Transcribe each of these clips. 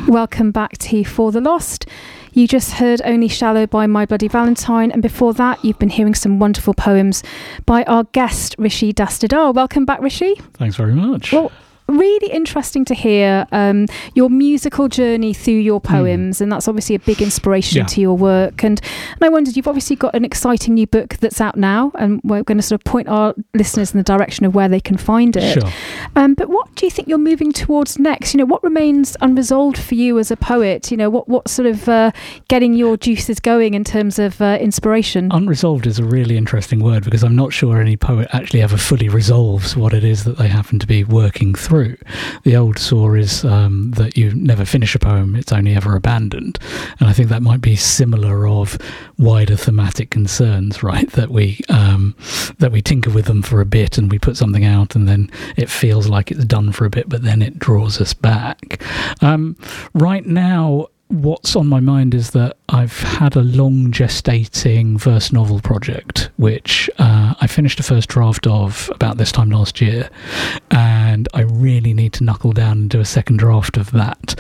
Welcome back to For the Lost. You just heard Only Shallow by My Bloody Valentine, and before that you've been hearing some wonderful poems by our guest Rishi Dastidar. Welcome back, Rishi. Thanks very much. Well, really interesting to hear your musical journey through your poems, and that's obviously a big inspiration to your work. And I wondered, you've obviously got an exciting new book that's out now, and we're going to sort of point our listeners in the direction of where they can find it. Sure. But what do you think you're moving towards next? You know, what remains unresolved for you as a poet? You know, what sort of getting your juices going in terms of inspiration? Unresolved is a really interesting word, because I'm not sure any poet actually ever fully resolves what it is that they happen to be working through. The old saw is that you never finish a poem, it's only ever abandoned. And I think that might be similar of wider thematic concerns, right? That we tinker with them for a bit and we put something out and then it feels like it's done for a bit, but then it draws us back. Right now, what's on my mind is that I've had a long gestating verse novel project, which I finished a first draft of about this time last year, and I really need to knuckle down and do a second draft of that.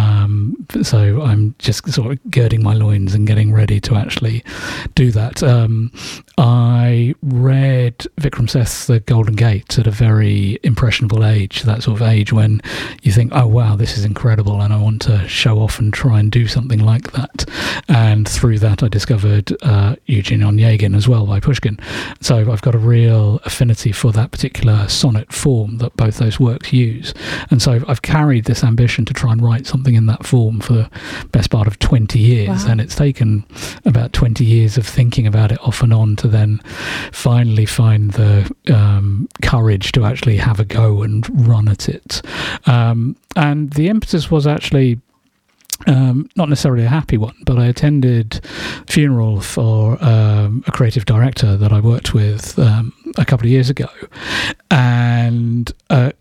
So I'm just sort of girding my loins and getting ready to actually do that. I read Vikram Seth's The Golden Gate at a very impressionable age, that sort of age when you think, oh wow, this is incredible and I want to show off and try and do something like that. And through that I discovered Eugene Onegin as well by Pushkin. So I've got a real affinity for that particular sonnet form that both those works use. And so I've carried this ambition to try and write something in that form for the best part of 20 years. Wow. And it's taken about 20 years of thinking about it off and on to then finally find the courage to actually have a go and run at it. And the impetus was actually not necessarily a happy one, but I attended a funeral for a creative director that I worked with a couple of years ago, and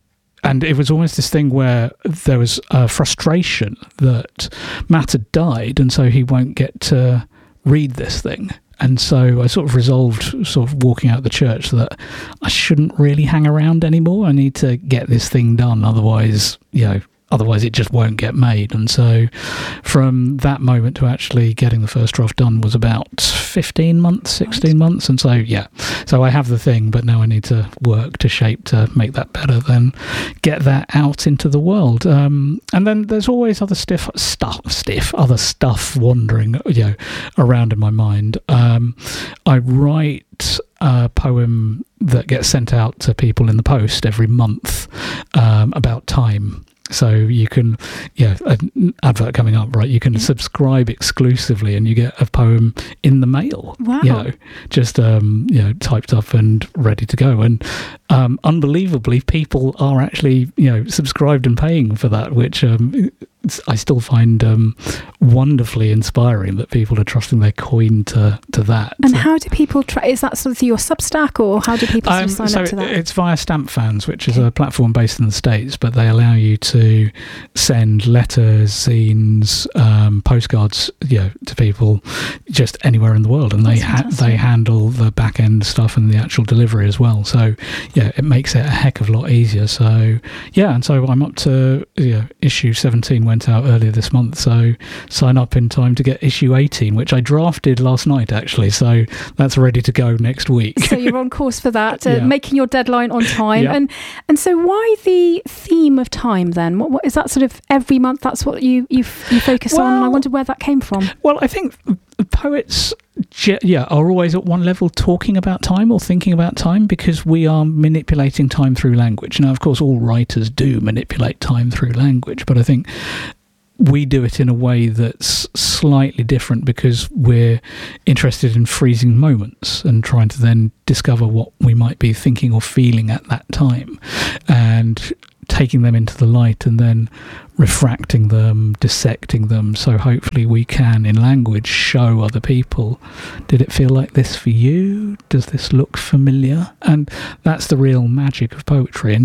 it was almost this thing where there was a frustration that Matt had died, and so he won't get to read this thing. And so I sort of resolved, sort of walking out of the church, that I shouldn't really hang around anymore. I need to get this thing done, otherwise it just won't get made. And so from that moment to actually getting the first draft done was about 16 months. And so I have the thing, but now I need to work to shape to make that better, then get that out into the world. And then there's always other other stuff wandering, around in my mind. I write a poem that gets sent out to people in the post every month about time. So you can, an advert coming up, right? You can subscribe exclusively and you get a poem in the mail. Wow. Just, typed up and ready to go. And unbelievably, people are actually, subscribed and paying for that, which I still find wondervly inspiring that people are trusting their coin to that. And how do people is that sort of through your Substack, or how do people sign up to that? It's via Stamp Fans, which is a platform based in the States, but they allow you to send letters, zines, postcards, to people just anywhere in the world, and they handle the back end stuff and the actual delivery as well. So it makes it a heck of a lot easier. So and so I'm up to issue 17 went out earlier this month, so sign up in time to get issue 18, which I drafted last night actually, so that's ready to go next week. So you're on course for that, making your deadline on time. And so why the theme of time then? What is that, sort of every month that's what you focus on? And I wonder where that came from. Well, I think poets are always at one level talking about time or thinking about time, because we are manipulating time through language. Now, of course, all writers do manipulate time through language, but I think we do it in a way that's slightly different because we're interested in freezing moments and trying to then discover what we might be thinking or feeling at that time, and taking them into the light and then refracting them, dissecting them, so hopefully we can, in language, show other people, did it feel like this for you? Does this look familiar? And that's the real magic of poetry. And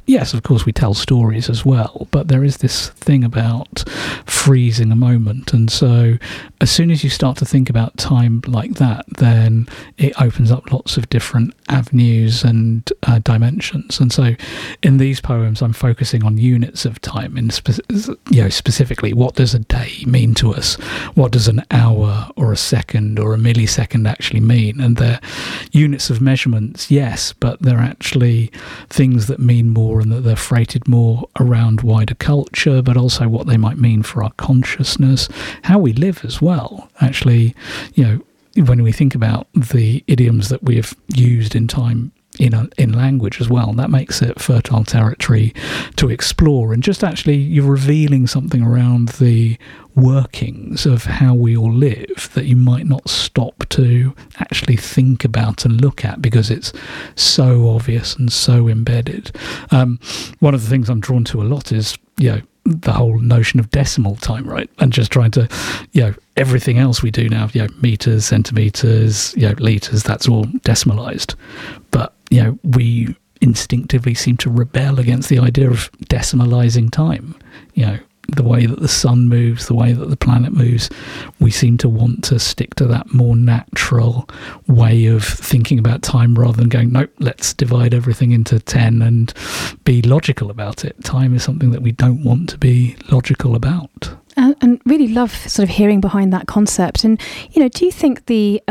yes, of course, we tell stories as well, but there is this thing about freezing a moment. And so as soon as you start to think about time like that, then it opens up lots of different avenues and dimensions. And so in these poems, I'm focusing on units of time, in specifically, what does a day mean to us? What does an hour or a second or a millisecond actually mean? And they're units of measurements, yes, but they're actually things that mean more, and that they're freighted more around wider culture, but also what they might mean for our consciousness, how we live as well. Actually, when we think about the idioms that we've used in time in language as well, that makes it fertile territory to explore. And just actually, you're revealing something around the workings of how we all live that you might not stop to actually think about and look at, because it's so obvious and so embedded. One of the things I'm drawn to a lot is the whole notion of decimal time, right? And just trying to, everything else we do now, meters, centimeters, liters, that's all decimalized. But, we instinctively seem to rebel against the idea of decimalizing time. The way that the sun moves, the way that the planet moves, we seem to want to stick to that more natural way of thinking about time, rather than going, nope, let's divide everything into 10 and be logical about it. Time is something that we don't want to be logical about. And really love sort of hearing behind that concept. And, do you think the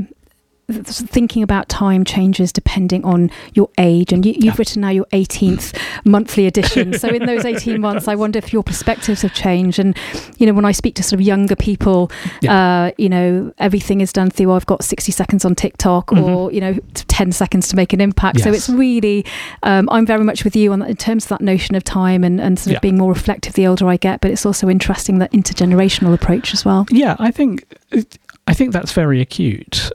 thinking about time changes depending on your age? And you've written now your 18th monthly edition. So in those 18 months, I wonder if your perspectives have changed. And, when I speak to sort of younger people, everything is done through, I've got 60 seconds on TikTok, or, 10 seconds to make an impact. Yes. So it's really, I'm very much with you on that, in terms of that notion of time and sort of being more reflective the older I get. But it's also interesting, that intergenerational approach as well. Yeah, I think that's very acute.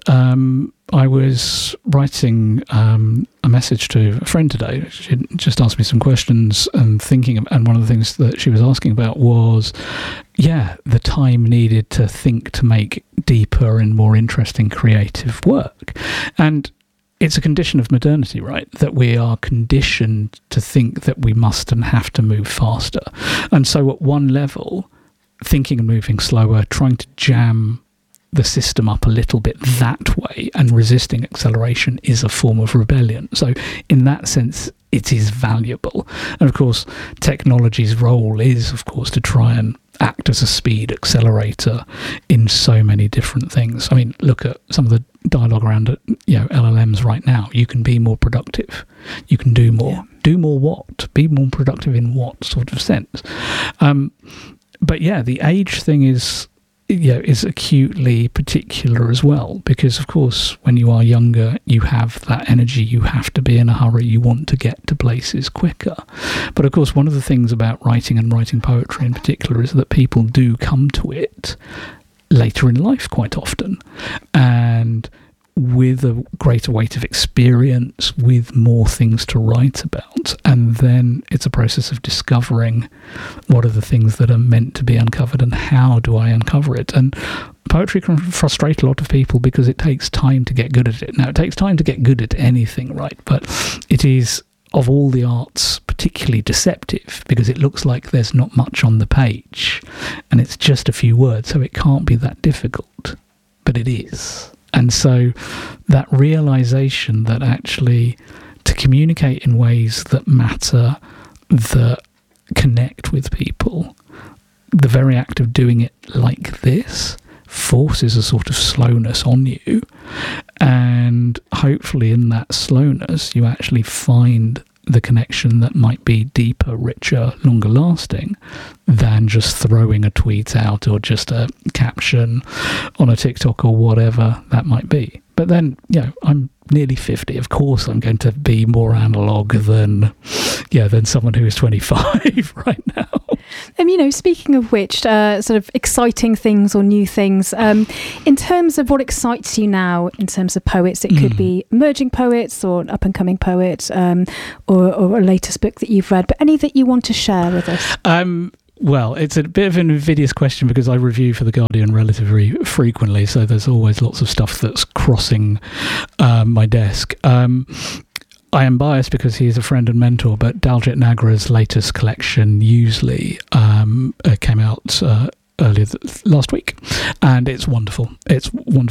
I was writing a message to a friend today. She just asked me some questions and and one of the things that she was asking about was, the time needed to think to make deeper and more interesting creative work. And it's a condition of modernity, right? That we are conditioned to think that we must and have to move faster. And so at one level, thinking and moving slower, trying to jam the system up a little bit that way and resisting acceleration is a form of rebellion. So in that sense, it is valuable. And of course, technology's role is, of course, to try and act as a speed accelerator in so many different things. I mean, look at some of the dialogue around LLMs right now. You can be more productive. You can do more. Yeah. Do more what? Be more productive in what sort of sense? But the age thing is acutely particular as well, because of course when you are younger you have that energy, you have to be in a hurry, you want to get to places quicker. But of course one of the things about writing and writing poetry in particular is that people do come to it later in life quite often, and with a greater weight of experience, with more things to write about. And then it's a process of discovering what are the things that are meant to be uncovered and how do I uncover it. And poetry can frustrate a lot of people because it takes time to get good at it. Now, it takes time to get good at anything, right? But it is, of all the arts, particularly deceptive because it looks like there's not much on the page and it's just a few words, so it can't be that difficult. But it is. And so that realization that actually to communicate in ways that matter, that connect with people, the very act of doing it like this forces a sort of slowness on you. And hopefully in that slowness, you actually find the connection that might be deeper, richer, longer lasting than just throwing a tweet out or just a caption on a TikTok or whatever that might be. But then, I'm nearly 50. Of course, I'm going to be more analog than someone who is 25 right now. Speaking of which, sort of exciting things or new things, in terms of what excites you now in terms of poets, it could be emerging poets or an up-and-coming poet, or a latest book that you've read, but any that you want to share with us? Well, it's a bit of an invidious question because I review for The Guardian relatively frequently, so there's always lots of stuff that's crossing my desk. I am biased because he is a friend and mentor, but Daljit Nagra's latest collection, Usually, came out earlier last week, and it's wonderful. It's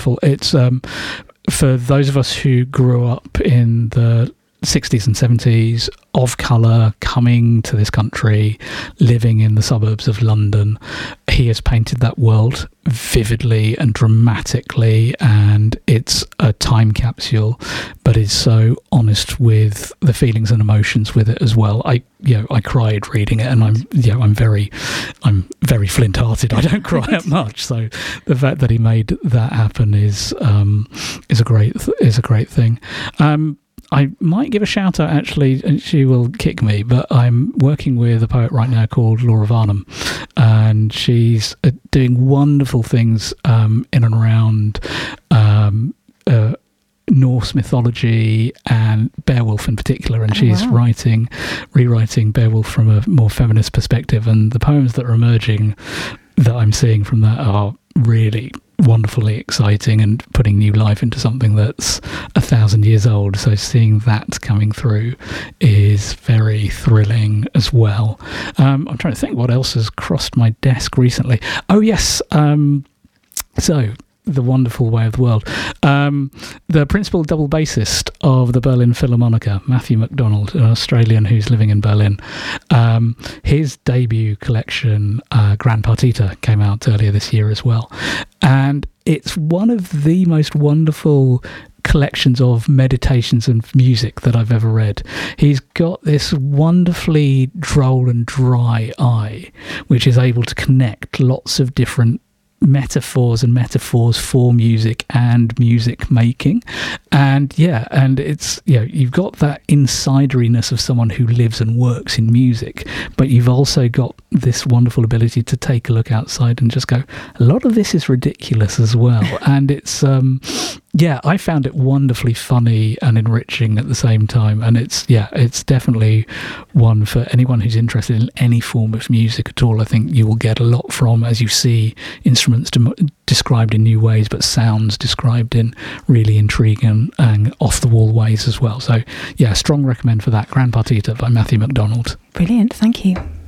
for those of us who grew up in the 60s and 70s, of colour, coming to this country, living in the suburbs of London. He has painted that world vividly and dramatically, and it's a time capsule, but is so honest with the feelings and emotions with it as well. I cried reading it, and I'm very flint-hearted. I don't cry that much, so the fact that he made that happen is a great thing. I might give a shout out, actually, and she will kick me, but I'm working with a poet right now called Laura Varnum, and she's doing wonderful things in and around Norse mythology and Beowulf in particular, and she's rewriting Beowulf from a more feminist perspective, and the poems that are emerging that I'm seeing from that are really wonderfully exciting and putting new life into something that's 1,000 years old. So seeing that coming through is very thrilling as well. I'm trying to think what else has crossed my desk recently. Oh yes, so The Wonderful Way of the World. The principal double bassist of the Berlin Philharmonica, Matthew MacDonald, an Australian who's living in Berlin, his debut collection, Grand Partita, came out earlier this year as well. And it's one of the most wonderful collections of meditations and music that I've ever read. He's got this wonderfully droll and dry eye, which is able to connect lots of different metaphors for music and music making, and it's you've got that insideriness of someone who lives and works in music, but you've also got this wonderful ability to take a look outside and just go, a lot of this is ridiculous as well. And it's I found it wonderfully funny and enriching at the same time, and it's definitely one for anyone who's interested in any form of music at all. I think you will get a lot from, as you see instruments described in new ways, but sounds described in really intriguing and off-the-wall ways as well. So strong recommend for that, Grand Partita by Matthew MacDonald. Brilliant, thank you.